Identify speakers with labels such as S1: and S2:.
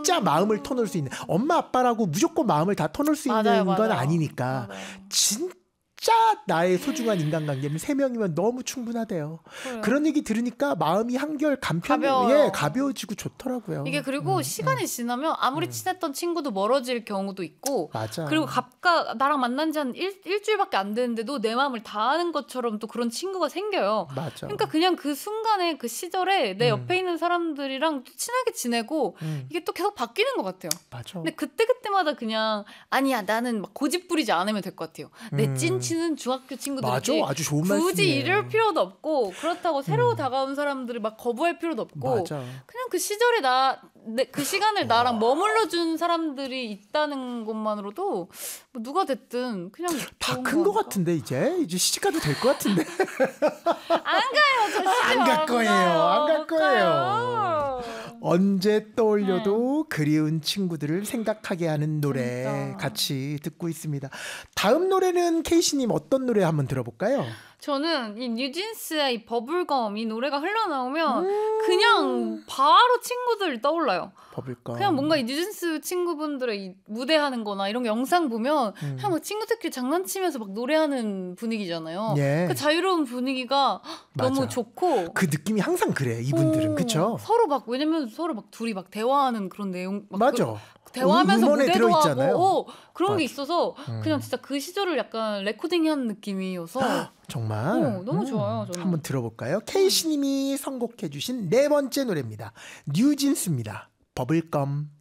S1: 진짜 마음을 터놓을 수 있는, 엄마 아빠라고 무조건 마음을 다 터놓을 수 있는
S2: 맞아요,
S1: 건
S2: 맞아요.
S1: 아니니까
S2: 맞아요.
S1: 진짜 나의 소중한 인간관계는 3명이면 너무 충분하대요.
S2: 그래요.
S1: 그런 얘기 들으니까 마음이 한결
S2: 가벼워요.
S1: 가벼워지고 좋더라고요.
S2: 이게 그리고 시간이 지나면 아무리 친했던 친구도 멀어질 경우도 있고,
S1: 맞아.
S2: 그리고 각각 나랑 만난 지 한 일주일밖에 안 됐는데도 내 마음을 다 아는 것처럼 또 그런 친구가 생겨요.
S1: 맞아.
S2: 그러니까 그냥 그 순간에 그 시절에 내 옆에 있는 사람들이랑 또 친하게 지내고 이게 또 계속 바뀌는 것 같아요.
S1: 맞아.
S2: 근데 그때그때마다 그냥 아니야 나는 막 고집 부리지 않으면 될 것 같아요. 내 찐친은 중학교 친구들이지.
S1: 맞아. 아주 좋은
S2: 굳이
S1: 말씀이에요.
S2: 이럴 필요도 없고, 그렇다고 새로 다가온 사람들을 막 거부할 필요도 없고,
S1: 맞아.
S2: 그냥 그 시절에 그 시간을 나랑 머물러 준 사람들이 있다는 것만으로도 뭐 누가 됐든 그냥
S1: 다 큰 것 같은데 이제 시집가도 될 것 같은데.
S2: 안 가요. 저 시집
S1: 안 갈 거예요. 안 갈
S2: 못
S1: 거예요.
S2: 가요.
S1: 언제 떠올려도 그리운 친구들을 생각하게 하는 노래
S2: 진짜.
S1: 같이 듣고 있습니다. 다음 노래는 케이씨님 어떤 노래 한번 들어볼까요?
S2: 저는 이 뉴진스의 이 버블검 이 노래가 흘러나오면 그냥 바로 친구들 떠올라요.
S1: 버블검.
S2: 그냥 뭔가 이 뉴진스 친구분들의 이 무대하는 거나 이런 거 영상 보면 그냥 막 친구들끼리 장난치면서 막 노래하는 분위기잖아요.
S1: 예.
S2: 그 자유로운 분위기가 너무
S1: 맞아.
S2: 좋고,
S1: 그 느낌이 항상 그래 이분들은. 그쵸?
S2: 서로 막, 왜냐면 서로 막 둘이 막 대화하는 그런 내용 막
S1: 맞아.
S2: 대화하면서
S1: 음원에
S2: 무대도
S1: 들어있잖아요.
S2: 하고 그런
S1: 맞아.
S2: 게 있어서 그냥 진짜 그 시절을 약간 레코딩한 느낌이어서
S1: 정말
S2: 너무 좋아요. 저는.
S1: 한번 들어볼까요? 케이씨님이 선곡해 주신 4번째 노래입니다. 뉴진스입니다. 버블검.